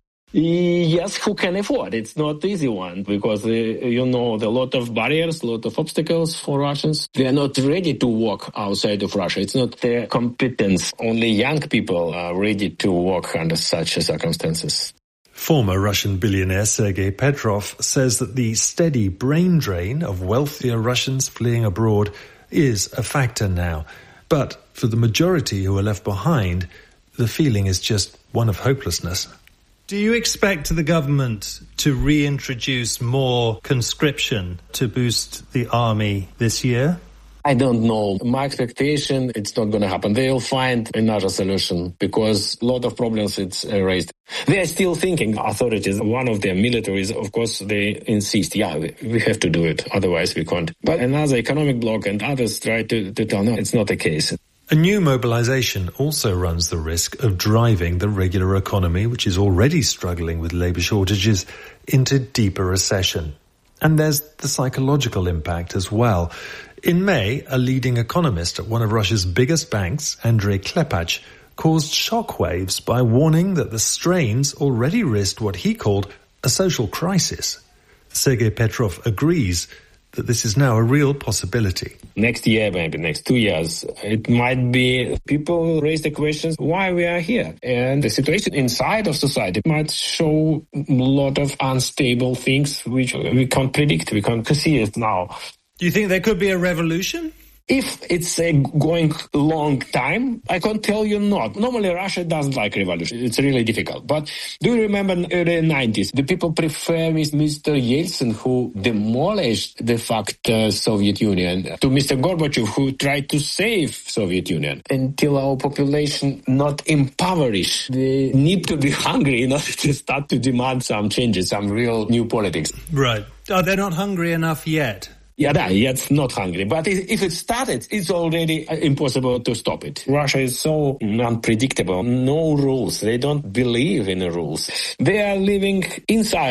Yes, who can afford? It's not an easy one because, uh, you know, there are a lot of barriers, a lot of obstacles for Russians. They are not ready to walk outside of Russia. It's not their competence. Only young people are ready to walk under such circumstances. Former Russian billionaire Sergei Petrov says that the steady brain drain of wealthier Russians fleeing abroad is a factor now. But for the majority who are left behind, the feeling is just one of hopelessness. Do you expect the government to reintroduce more conscription to boost the army this year? I don't know. My expectation, it's not going to happen. They'll find another solution because a lot of problems it's raised. They are still thinking, authorities, one of their militaries, of course, they insist, yeah, we have to do it, otherwise we can't. But another economic bloc and others try to, to tell, no, it's not the case. A new mobilization also runs the risk of driving the regular economy, which is already struggling with labor shortages, into deeper recession. And there's the psychological impact as well. In May, a leading economist at one of Russia's biggest banks, Andrei Klepach, caused shockwaves by warning that the strains already risked what he called a social crisis. Sergei Petrov agrees that this is now a real possibility. Next year, maybe next two years, it might be people raise the questions why we are here. And the situation inside of society might show a lot of unstable things which we can't predict. We can't see it now. Do you think there could be a revolution? If it's a going long time, I can't tell you not. Normally, Russia doesn't like revolution. It's really difficult. But do you remember in the early nineties, the people prefer Mister Yeltsin, who demolished de facto Soviet Union, to Mister Gorbachev, who tried to save Soviet Union. Until our population not impoverished, they need to be hungry in order to start to demand some changes, some real new politics. Right. Are they not hungry enough yet? Yeah, that, it's not hungry. But if it started, it's already impossible to stop it. Russia is so unpredictable. No rules. They don't believe in the rules. They are living inside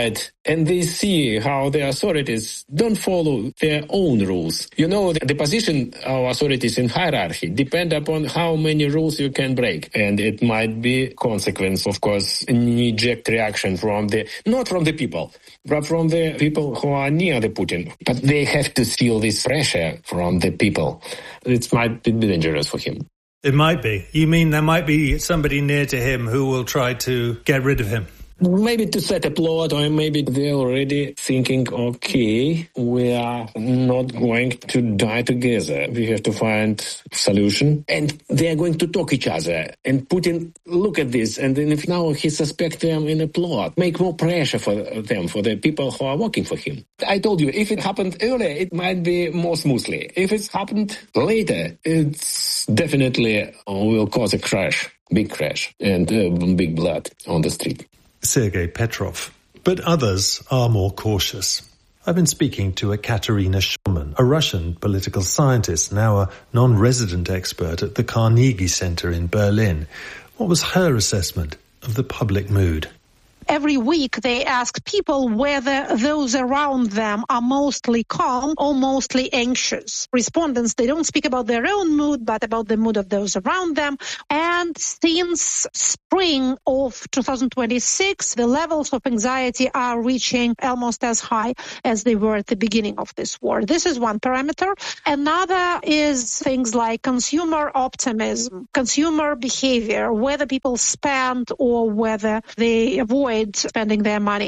and they see how the authorities don't follow their own rules. You know, the, the position of authorities in hierarchy depend upon how many rules you can break. And it might be consequence, of course, knee-jerk reaction from the, not from the people, but from the people who are near the Putin. But they have to feel this pressure from the people. It might be dangerous for him. It might be. You mean there might be somebody near to him who will try to get rid of him? Maybe to set a plot, or maybe they're already thinking, okay, we are not going to die together. We have to find solution. And they are going to talk each other. And Putin look at this, and then if now he suspects them in a plot, make more pressure for them, for the people who are working for him. I told you, if it happened earlier, it might be more smoothly. If it's happened later, it's definitely will cause a crash, big crash, and uh, big blood on the street. Sergei Petrov. But others are more cautious. I've been speaking to Ekaterina Shulman, a Russian political scientist, now a non-resident expert at the Carnegie Center in Berlin. What was her assessment of the public mood? Every week they ask people whether those around them are mostly calm or mostly anxious. Respondents, they don't speak about their own mood, but about the mood of those around them. And since spring of two thousand twenty-six, the levels of anxiety are reaching almost as high as they were at the beginning of this war. This is one parameter. Another is things like consumer optimism, consumer behavior, whether people spend or whether they avoid spending their money.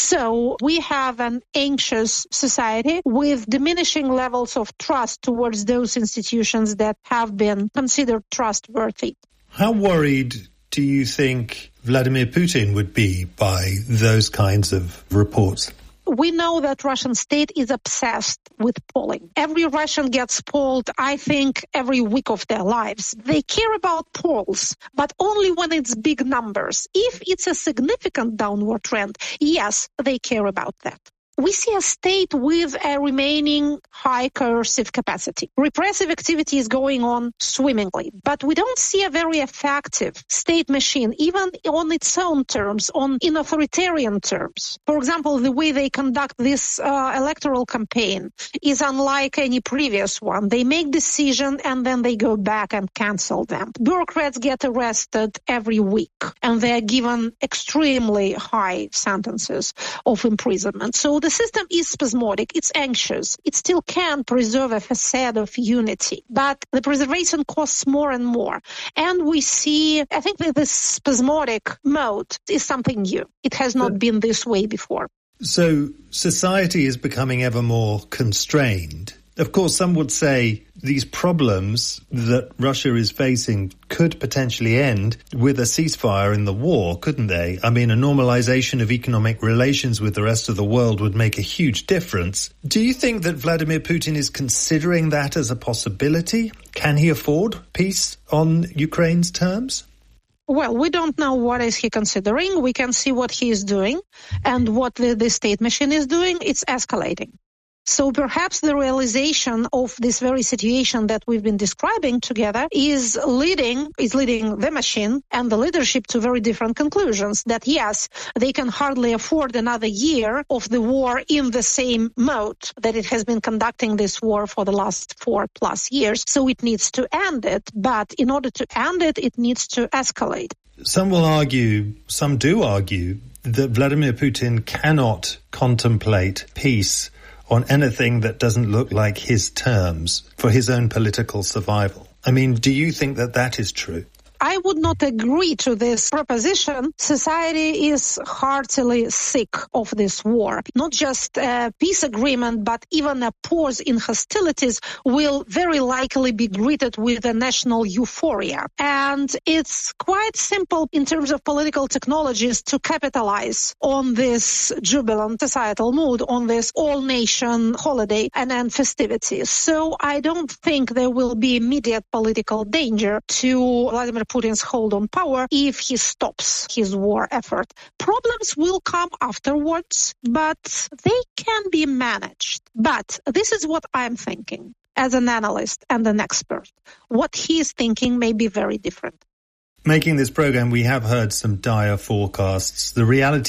So we have an anxious society with diminishing levels of trust towards those institutions that have been considered trustworthy. How worried do you think Vladimir Putin would be by those kinds of reports? We know that Russian state is obsessed with polling. Every Russian gets polled, I think, every week of their lives. They care about polls, but only when it's big numbers. If it's a significant downward trend, yes, they care about that. We see a state with a remaining high coercive capacity. Repressive activity is going on swimmingly, but we don't see a very effective state machine, even on its own terms, on in authoritarian terms. For example, the way they conduct this uh, electoral campaign is unlike any previous one. They make decisions and then they go back and cancel them. Bureaucrats get arrested every week and they are given extremely high sentences of imprisonment. So the system is spasmodic, it's anxious, it still can preserve a facade of unity, but the preservation costs more and more. And we see, I think that this spasmodic mode is something new. It has not been this way before. So society is becoming ever more constrained. Of course, some would say these problems that Russia is facing could potentially end with a ceasefire in the war, couldn't they? I mean, a normalization of economic relations with the rest of the world would make a huge difference. Do you think that Vladimir Putin is considering that as a possibility? Can he afford peace on Ukraine's terms? Well, we don't know what is he considering. We can see what he is doing and what the, the state machine is doing. It's escalating. So perhaps the realization of this very situation that we've been describing together is leading, is leading the machine and the leadership to very different conclusions. That yes, they can hardly afford another year of the war in the same mode that it has been conducting this war for the last four plus years. So it needs to end it. But in order to end it, it needs to escalate. Some will argue, some do argue, that Vladimir Putin cannot contemplate peace on anything that doesn't look like his terms for his own political survival. I mean, do you think that that is true? I would not agree to this proposition. Society is heartily sick of this war. Not just a peace agreement, but even a pause in hostilities will very likely be greeted with a national euphoria. And it's quite simple in terms of political technologies to capitalize on this jubilant societal mood, on this all-nation holiday and then festivities. So I don't think there will be immediate political danger to Vladimir Putin's hold on power if he stops his war effort. Problems will come afterwards, but they can be managed. But this is what I'm thinking as an analyst and an expert. What he is thinking may be very different. Making this program, we have heard some dire forecasts. The reality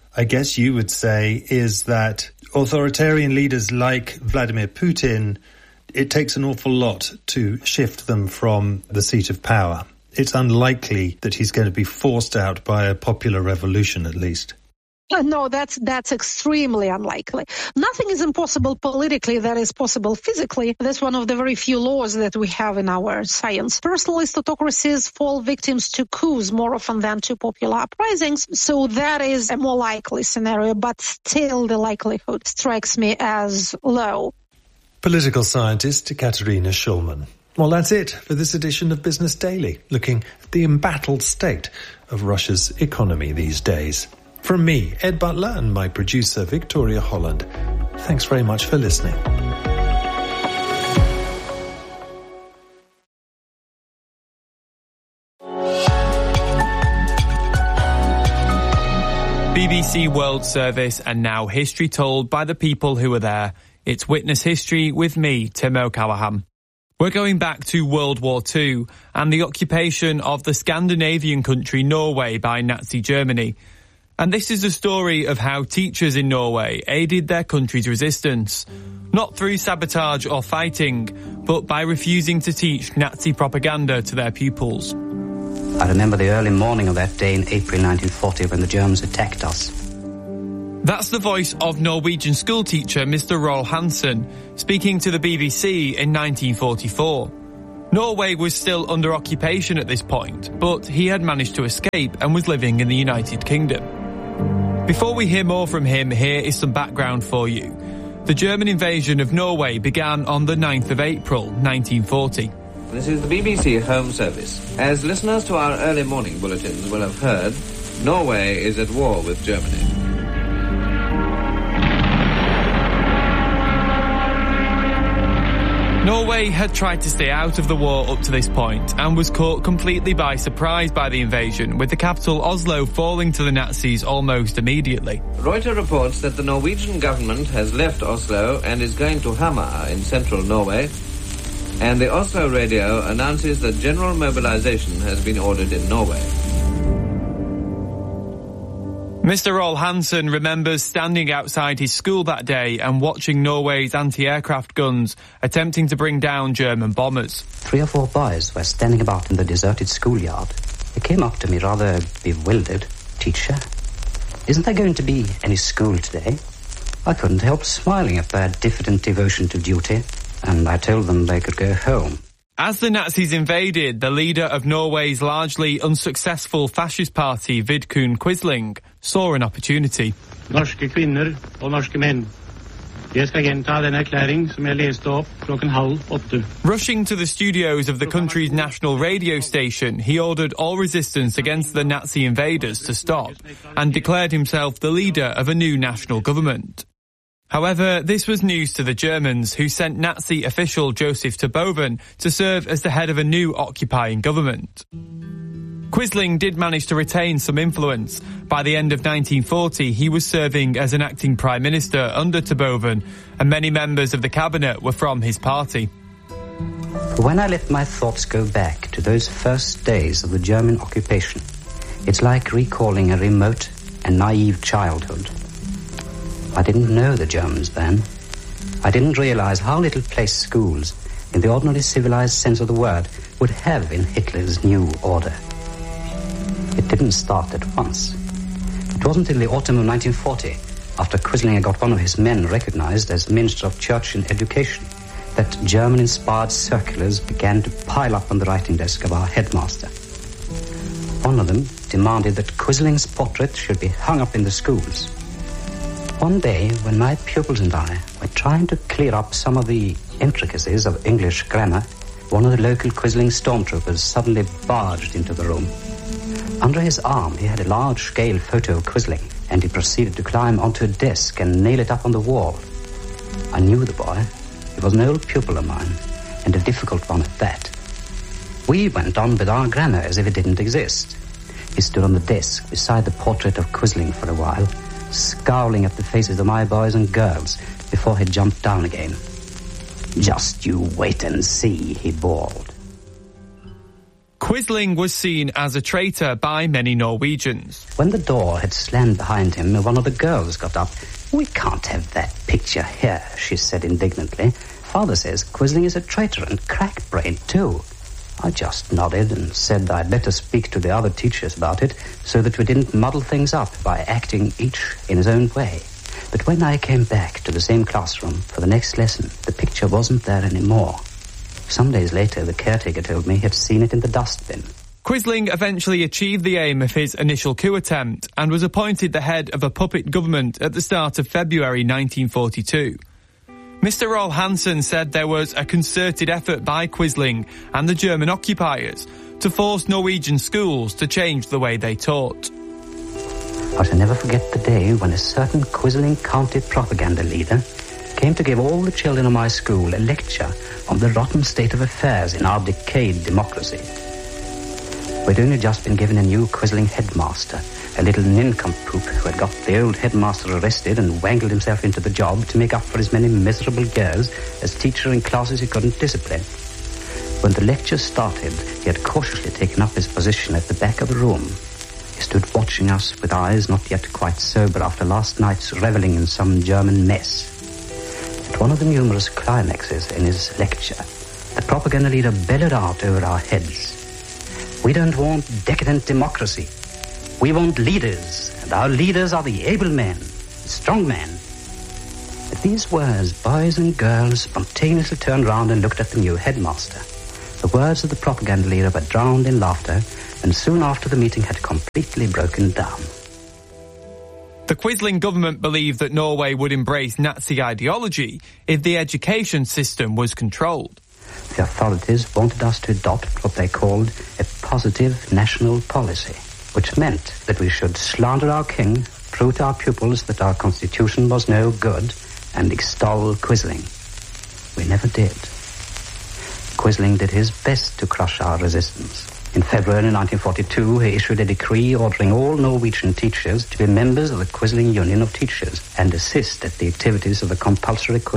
I guess you would say, is that authoritarian leaders like Vladimir Putin, it takes an awful lot to shift them from the seat of power. It's unlikely that he's going to be forced out by a popular revolution, at least. Uh, no, that's that's extremely unlikely. Nothing is impossible politically that is possible physically. That's one of the very few laws that we have in our science. Personalist autocracies fall victims to coups more often than to popular uprisings, so that is a more likely scenario, but still the likelihood strikes me as low. Political scientist Katerina Schulman. Well, that's it for this edition of Business Daily, looking at the embattled state of Russia's economy these days. From me, Ed Butler, and my producer, Victoria Holland, thanks very much for listening. B B C World Service, and now history told by the people who were there. It's Witness History with me, Tim O'Callaghan. We're going back to World War Two and the occupation of the Scandinavian country Norway by Nazi Germany. And this is the story of how teachers in Norway aided their country's resistance. Not through sabotage or fighting, but by refusing to teach Nazi propaganda to their pupils. I remember the early morning of that day in April nineteen forty when the Germans attacked us. That's the voice of Norwegian schoolteacher Mister Roald Hansen, speaking to the B B C in nineteen forty-four. Norway was still under occupation at this point, but he had managed to escape and was living in the United Kingdom. Before we hear more from him, here is some background for you. The German invasion of Norway began on the ninth of April, nineteen forty. This is the B B C Home Service. As listeners to our early morning bulletins will have heard, Norway is at war with Germany. Norway had tried to stay out of the war up to this point and was caught completely by surprise by the invasion, with the capital Oslo falling to the Nazis almost immediately. Reuters reports that the Norwegian government has left Oslo and is going to Hamar in central Norway, and the Oslo radio announces that general mobilization has been ordered in Norway. Mister Roald Hansen remembers standing outside his school that day and watching Norway's anti-aircraft guns attempting to bring down German bombers. Three or four boys were standing about in the deserted schoolyard. They came up to me rather bewildered. Teacher, isn't there going to be any school today? I couldn't help smiling at their diffident devotion to duty, and I told them they could go home. As the Nazis invaded, the leader of Norway's largely unsuccessful fascist party, Vidkun Quisling, saw an opportunity. Norske kvinner og norske menn. Jeg skal gjenta den erklæring som jeg leste opp klokken halv åtte. Rushing to the studios of the country's national radio station, he ordered all resistance against the Nazi invaders to stop and declared himself the leader of a new national government. However, this was news to the Germans, who sent Nazi official Joseph Terboven to serve as the head of a new occupying government. Quisling did manage to retain some influence. By the end of nineteen forty, he was serving as an acting prime minister under Terboven, and many members of the cabinet were from his party. When I let my thoughts go back to those first days of the German occupation, it's like recalling a remote and naive childhood. I didn't know the Germans then. I didn't realize how little place schools, in the ordinary civilized sense of the word, would have in Hitler's new order. It didn't start at once. It wasn't until the autumn of nineteen forty, after Quisling got one of his men recognized as Minister of Church and Education, that German-inspired circulars began to pile up on the writing desk of our headmaster. One of them demanded that Quisling's portrait should be hung up in the schools. One day, when my pupils and I were trying to clear up some of the intricacies of English grammar, one of the local Quisling stormtroopers suddenly barged into the room. Under his arm, he had a large-scale photo of Quisling, and he proceeded to climb onto a desk and nail it up on the wall. I knew the boy. He was an old pupil of mine, and a difficult one at that. We went on with our grammar as if it didn't exist. He stood on the desk beside the portrait of Quisling for a while, scowling at the faces of my boys and girls before he jumped down again. "Just you wait and see," he bawled. Quisling was seen as a traitor by many Norwegians. When the door had slammed behind him, one of the girls got up. "We can't have that picture here," she said indignantly. "Father says Quisling is a traitor and crack-brained too." I just nodded and said I'd better speak to the other teachers about it so that we didn't muddle things up by acting each in his own way. But when I came back to the same classroom for the next lesson, the picture wasn't there anymore. Some days later, the caretaker told me he had seen it in the dustbin. Quisling eventually achieved the aim of his initial coup attempt and was appointed the head of a puppet government at the start of February nineteen forty-two. Mister Roald Hansen said there was a concerted effort by Quisling and the German occupiers to force Norwegian schools to change the way they taught. I shall never forget the day when a certain Quisling County propaganda leader came to give all the children of my school a lecture on the rotten state of affairs in our decayed democracy. We'd only just been given a new Quisling headmaster, a little nincompoop who had got the old headmaster arrested and wangled himself into the job to make up for his many miserable years as teacher in classes he couldn't discipline. When the lecture started, he had cautiously taken up his position at the back of the room. He stood watching us with eyes not yet quite sober after last night's revelling in some German mess. At one of the numerous climaxes in his lecture, the propaganda leader bellowed out over our heads, "We don't want decadent democracy. We want leaders, and our leaders are the able men, the strong men." At these words, boys and girls spontaneously turned round and looked at the new headmaster. The words of the propaganda leader were drowned in laughter, and soon after the meeting had completely broken down. The Quisling government believed that Norway would embrace Nazi ideology if the education system was controlled. The authorities wanted us to adopt what they called a positive national policy, which meant that we should slander our king, prove to our pupils that our constitution was no good, and extol Quisling. We never did. Quisling did his best to crush our resistance. In February nineteen forty-two, he issued a decree ordering all Norwegian teachers to be members of the Quisling Union of Teachers and assist at the activities of the compulsory